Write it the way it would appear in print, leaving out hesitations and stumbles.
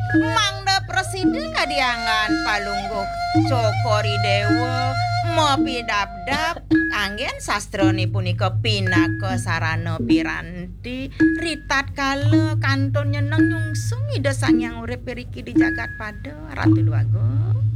Mangda presiden kadiangan palungguh cokori dewa mopi dap-dap anggen sastrone punika pinaka sarana piranti ritat kala kantun nyeneng nyungsung ida sang yang urip piriki di jagat pada Ratu Luaga.